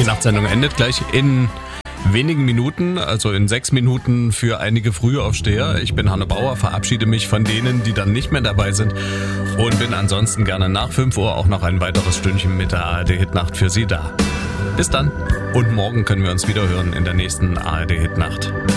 Nachtsendung endet gleich in wenigen Minuten, also in 6 Minuten für einige Frühaufsteher. Ich bin Hanne Bauer, verabschiede mich von denen, die dann nicht mehr dabei sind und bin ansonsten gerne nach 5 Uhr auch noch ein weiteres Stündchen mit der ARD-Hitnacht für Sie da. Bis dann und morgen können wir uns wieder hören in der nächsten ARD-Hitnacht.